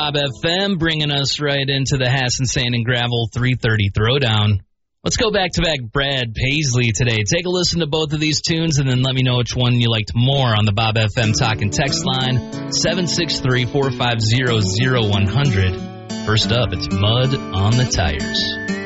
Bob FM bringing us right into the Hassan Sand and Gravel 330 Throwdown. Let's go back-to-back Brad Paisley today. Take a listen to both of these tunes and then let me know which one you liked more on the Bob FM Talk and Text line, 763-450-0100. First up, it's Mud on the Tires.